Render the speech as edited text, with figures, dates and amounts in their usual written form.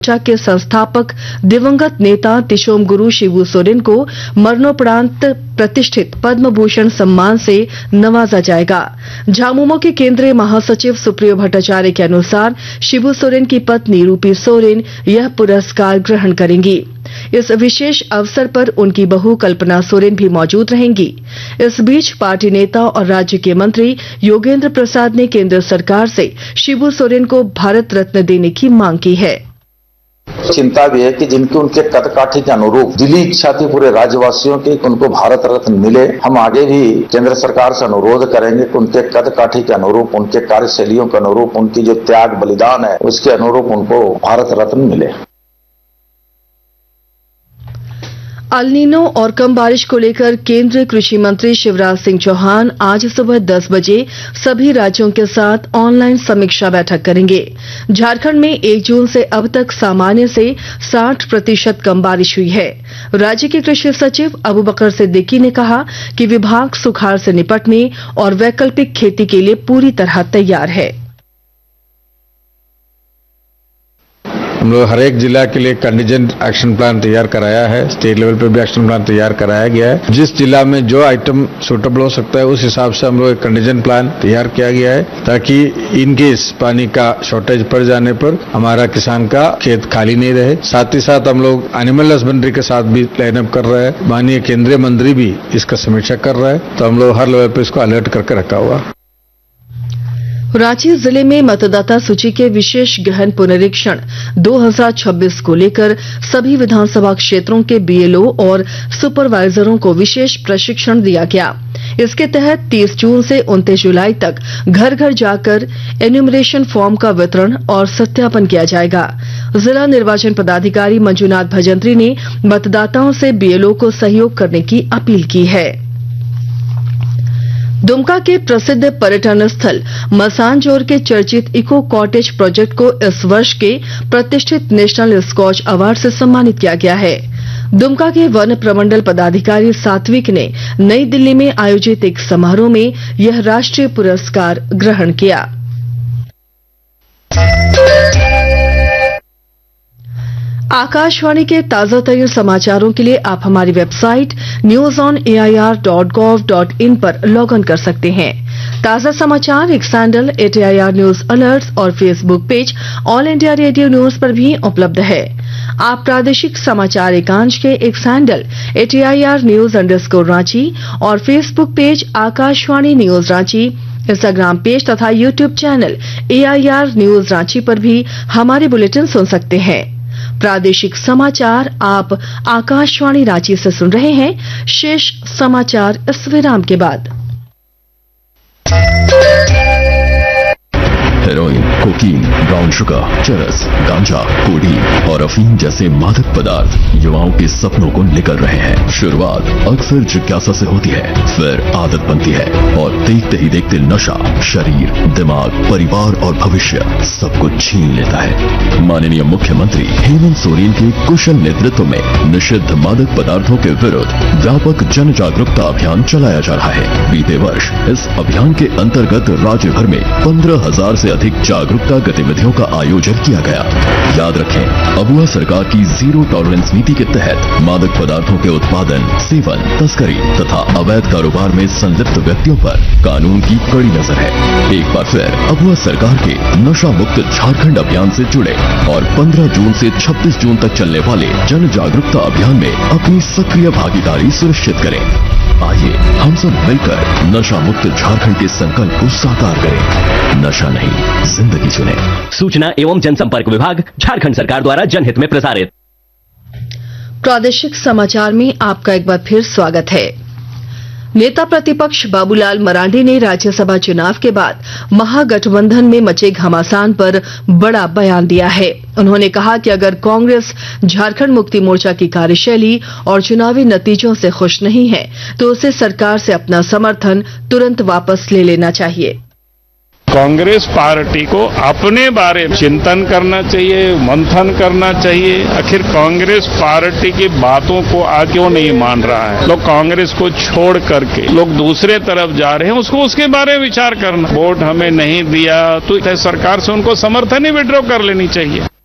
के संस्थापक दिवंगत नेता तिशोम गुरु शिबू सोरेन को मरणोपरांत प्रतिष्ठित पद्म भूषण सम्मान से नवाजा जाएगा। झामुमो के केंद्रीय महासचिव सुप्रियो भट्टाचार्य के अनुसार शिबू सोरेन की पत्नी रूपी सोरेन यह पुरस्कार ग्रहण करेंगी। इस विशेष अवसर पर उनकी बहू कल्पना सोरेन भी मौजूद रहेंगी। इस बीच पार्टी नेता और राज्य के मंत्री योगेंद्र प्रसाद ने केंद्र सरकार से शिबू सोरेन को भारत रत्न देने की मांग की है। चिंता भी है कि जिनकी उनके कद काठी के अनुरूप दिली इच्छा थी पूरे राज्यवासियों की उनको भारत रत्न मिले। हम आगे भी केंद्र सरकार से अनुरोध करेंगे कि उनके कद काठी के अनुरूप, उनके कार्यशैलियों के अनुरूप, उनकी जो त्याग बलिदान है उसके अनुरूप उनको भारत रत्न मिले। अल नीनो और कम बारिश को लेकर केंद्रीय कृषि मंत्री शिवराज सिंह चौहान आज सुबह 10 बजे सभी राज्यों के साथ ऑनलाइन समीक्षा बैठक करेंगे। झारखंड में 1 जून से अब तक सामान्य से 60% कम बारिश हुई है। राज्य के कृषि सचिव अबूबकर सिद्दीकी ने कहा कि विभाग सुखाड़ से निपटने और वैकल्पिक खेती के लिए पूरी तरह तैयार है। हम लोग हर एक जिला के लिए कंटीजेंट एक्शन प्लान तैयार कराया है। स्टेट लेवल पे भी एक्शन प्लान तैयार कराया गया है। जिस जिला में जो आइटम सूटेबल हो सकता है उस हिसाब से हम लोग एक कंटीजेंट प्लान तैयार किया गया है, ताकि इन केस पानी का शॉर्टेज पड़ जाने पर हमारा किसान का खेत खाली नहीं रहे। साथ ही साथ हम लोग एनिमल हस्बेंड्री के साथ भी लाइनअप कर रहे हैं। माननीय केंद्रीय मंत्री भी इसका समीक्षा कर रहा है, तो हम लोग हर लेवल पे इसको अलर्ट करके रखा हुआ। रांची जिले में मतदाता सूची के विशेष गहन पुनरीक्षण 2026 को लेकर सभी विधानसभा क्षेत्रों के बीएलओ और सुपरवाइजरों को विशेष प्रशिक्षण दिया गया। इसके तहत 30 जून से 29 जुलाई तक घर घर जाकर एन्यूमरेशन फॉर्म का वितरण और सत्यापन किया जाएगा। जिला निर्वाचन पदाधिकारी मंजुनाथ भजंत्री ने मतदाताओं से बीएलओ को सहयोग करने की अपील की है। दुमका के प्रसिद्ध पर्यटन स्थल मसानजोर के चर्चित इको कॉटेज प्रोजेक्ट को इस वर्ष के प्रतिष्ठित नेशनल स्कॉच अवार्ड से सम्मानित किया गया है। दुमका के वन प्रमंडल पदाधिकारी सात्विक ने नई दिल्ली में आयोजित एक समारोह में यह राष्ट्रीय पुरस्कार ग्रहण किया। आकाशवाणी के ताजातरीन समाचारों के लिए आप हमारी वेबसाइट newsonair.gov.in पर लॉग इन कर सकते हैं। ताजा समाचार x handle @AIR news alerts और Facebook page all India radio news पर भी उपलब्ध है। आप प्रादेशिक समाचार एकांश के x handle @AIR news _Ranchi और Facebook page Akashvani news Ranchi, Instagram page तथा YouTube channel AIR news Ranchi पर भी हमारे बुलेटिन सुन सकते हैं। प्रादेशिक समाचार आप आकाशवाणी रांची से सुन रहे हैं। शेष समाचार इस विराम के बाद। हेरोइन, कोकीन, ब्राउन शुगर, चरस, गांजा, कोडी और अफीम जैसे मादक पदार्थ युवाओं के सपनों को निकल रहे हैं। शुरुआत अक्सर जिज्ञासा से होती है, फिर आदत बनती है और देखते ही देखते नशा शरीर, दिमाग, परिवार और भविष्य सब कुछ छीन लेता है। माननीय मुख्यमंत्री हेमंत सोरेन के कुशल नेतृत्व में निषिद्ध मादक पदार्थों के विरुद्ध व्यापक जन जागरूकता अभियान चलाया जा रहा है। बीते वर्ष इस अभियान के अंतर्गत राज्य भर में 15,000 से अधिक जागरूकता गतिविधियों का आयोजन किया गया। याद रखें, अबुआ सरकार की जीरो टॉलरेंस नीति के तहत मादक पदार्थों के उत्पादन, सेवन, तस्करी तथा अवैध कारोबार में संलिप्त व्यक्तियों पर कानून की कड़ी नजर है। एक बार फिर अबुआ सरकार के नशा मुक्त झारखंड अभियान से जुड़े और 15 जून से 26 जून तक चलने वाले जन जागरूकता अभियान में अपनी सक्रिय भागीदारी सुनिश्चित करें। आइए हम सब मिलकर नशा मुक्त झारखंड के संकल्प को साकार करें। नशा नहीं, जिंदगी चुने। सूचना एवं जनसंपर्क विभाग, झारखंड सरकार द्वारा जनहित में प्रसारित। प्रादेशिक समाचार में आपका एक बार फिर स्वागत है। नेता प्रतिपक्ष बाबूलाल मरांडी ने राज्यसभा चुनाव के बाद महागठबंधन में मचे घमासान पर बड़ा बयान दिया है। उन्होंने कहा कि अगर कांग्रेस झारखंड मुक्ति मोर्चा की कार्यशैली और चुनावी नतीजों से खुश नहीं है तो उसे सरकार से अपना समर्थन तुरंत वापस ले लेना चाहिए। कांग्रेस पार्टी को अपने बारे में चिंतन करना चाहिए, मंथन करना चाहिए। आखिर कांग्रेस पार्टी की बातों को आज क्यों नहीं मान रहा है? लोग कांग्रेस को छोड़ करके लोग दूसरे तरफ जा रहे हैं, उसको उसके बारे में विचार करना। वोट हमें नहीं दिया तो सरकार से उनको समर्थन ही विड्रॉ कर लेनी चाहिए।